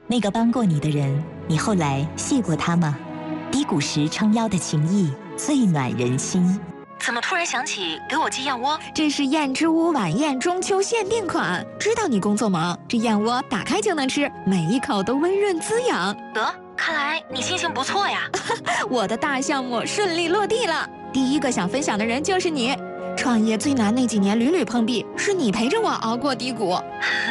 那个帮过你的人，你后来谢过他吗？低谷时撑腰的情谊，最暖人心。 怎么突然想起给我寄燕窝？ 这是燕之屋晚宴中秋限定款，知道你工作忙，这燕窝打开就能吃，每一口都温润滋养。 得，看来你心情不错呀。 我的大项目顺利落地了，第一个想分享的人就是你。创业最难那几年屡屡碰壁，是你陪着我熬过低谷。